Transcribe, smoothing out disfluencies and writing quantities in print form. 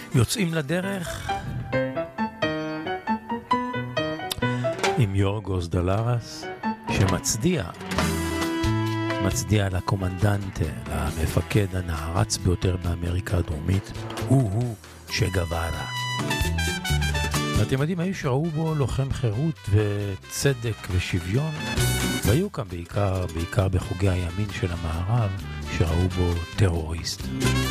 יוצאים לדרך עם יורגוס דלרס מצדיע לקומנדנטה, למפקד הנערץ ביותר באמריקה הדרומית, הוא שגווארה. ואתם יודעים, היו שראו בו לוחם חירות וצדק ושוויון, והיו כאן בעיקר בחוגי הימין של המערב שראו בו טרוריסט.